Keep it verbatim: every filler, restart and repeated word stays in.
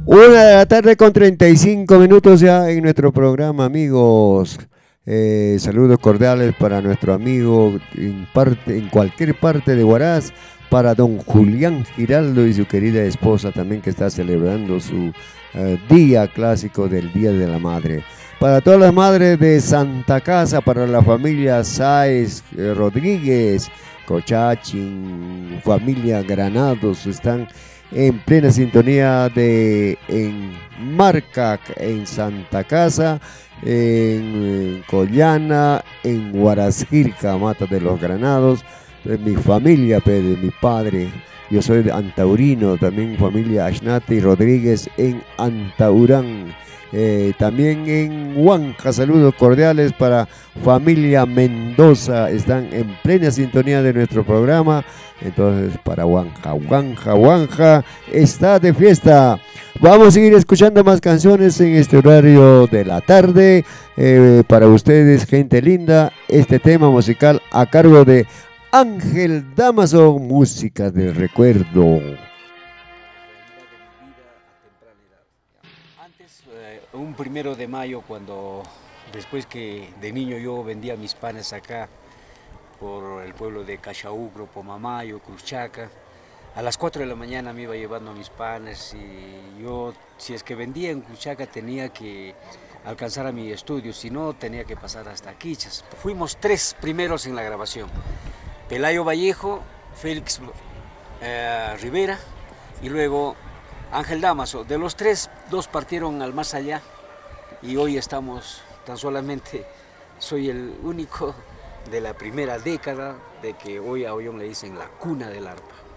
Una de la tarde con treinta y cinco minutos ya en nuestro programa, amigos. Eh, saludos cordiales para nuestro amigo en, parte, en cualquier parte de Huaraz, para don Julián Giraldo y su querida esposa también que está celebrando su eh, día clásico del Día de la Madre. Para todas las madres de Santa Casa, para la familia Sáez eh, Rodríguez, Cochachin, familia Granados, están en plena sintonía de en Marca, en Santa Casa, en Collana, en Huarazquirca, Mata de los Granados, de mi familia, de mi padre. Yo soy de Antaurino, también familia Ashnati Rodríguez en Antaurán. Eh, también en Huanja, saludos cordiales para familia Mendoza, están en plena sintonía de nuestro programa. Entonces para Huanja, Huanja, Huanja está de fiesta. Vamos a seguir escuchando más canciones en este horario de la tarde. Eh, para ustedes, gente linda, este tema musical a cargo de Ángel Damaso, música del recuerdo. Un primero de mayo, cuando después que de niño yo vendía mis panes acá por el pueblo de Cachaugro, Pomamayo, Cruchaca, a las cuatro de la mañana me iba llevando mis panes y yo, si es que vendía en Cruchaca, tenía que alcanzar a mi estudio, si no tenía que pasar hasta Quichas. Fuimos tres primeros en la grabación: Pelayo Vallejo, Félix eh, Rivera y luego Ángel Damaso. De los tres, dos partieron al más allá y hoy estamos tan solamente, soy el único de la primera década de que hoy a Ollón le dicen la cuna del arpa.